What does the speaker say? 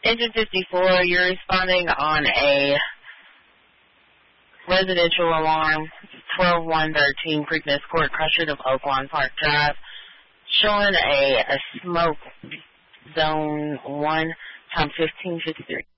Engine 54, you're responding on a residential alarm, 12113 Preakness Court, Crushers of Oaklawn Park Drive, showing a smoke zone 1, time 15:53.